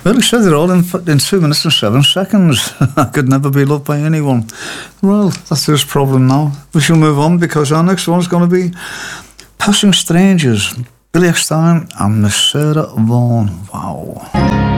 Well, he said they're all in 2 minutes and 7 seconds. I could never be loved by anyone. Well, that's his problem now. We shall move on because our next one's going to be Passing Strangers, Billy Eckstine and Miss Sarah Vaughan. Wow.